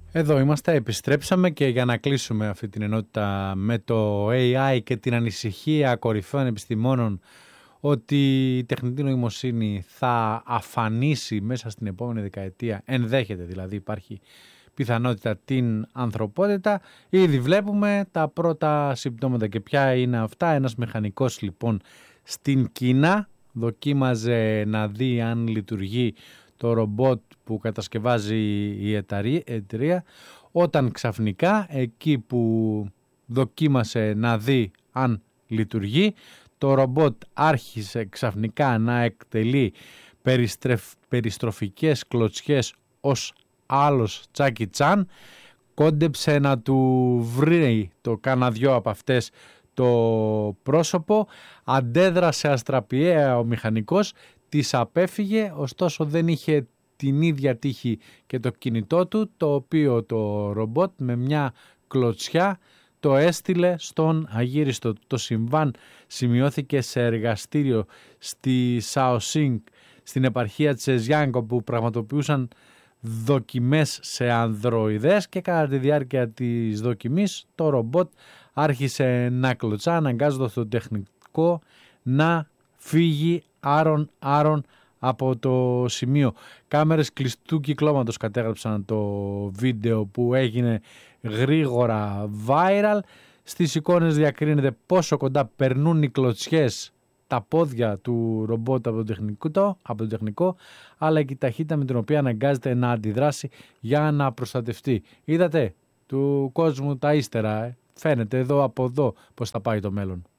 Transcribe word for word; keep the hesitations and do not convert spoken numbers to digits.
Εδώ είμαστε, επιστρέψαμε και για να κλείσουμε αυτή την ενότητα με το έι άι και την ανησυχία κορυφαίων επιστημόνων ότι η τεχνητή νοημοσύνη θα αφανίσει μέσα στην επόμενη δεκαετία, ενδέχεται δηλαδή, υπάρχει πιθανότητα, την ανθρωπότητα. Ήδη βλέπουμε τα πρώτα συμπτώματα. Και ποια είναι αυτά? Ένας μηχανικός λοιπόν στην Κίνα δοκίμαζε να δει αν λειτουργεί το ρομπότ που κατασκευάζει η εταιρεία, όταν ξαφνικά εκεί που δοκίμασε να δει αν λειτουργεί, το ρομπότ άρχισε ξαφνικά να εκτελεί περιστρεφ, περιστροφικές κλωτσιές ως άλλος Τσάκι Τσάν, κόντεψε να του βρει το κάνα δυο από αυτές το πρόσωπο, αντέδρασε αστραπιαία ο μηχανικός, της απέφυγε, ωστόσο δεν είχε την ίδια τύχη και το κινητό του, το οποίο το ρομπότ με μια κλωτσιά το έστειλε στον αγύριστο. Το συμβάν σημειώθηκε σε εργαστήριο στη Σαοσίνγκ, στην επαρχία Τσεζιάνγκ, όπου πραγματοποιούσαν δοκιμές σε ανδροειδές και κατά τη διάρκεια της δοκιμής το ρομπότ άρχισε να κλωτσά, αναγκάζοντας το τεχνικό να φύγει άρον άρον από το σημείο. Κάμερες κλειστού κυκλώματος κατέγραψαν το βίντεο που έγινε γρήγορα viral. Στις εικόνες διακρίνεται πόσο κοντά περνούν οι κλωτσιές τα πόδια του ρομπότ από τον τεχνικό, από τον τεχνικό, αλλά και η ταχύτητα με την οποία αναγκάζεται να αντιδράσει για να προστατευτεί. Είδατε του κόσμου τα ύστερα, ε? Φαίνεται εδώ από εδώ πώς θα πάει το μέλλον.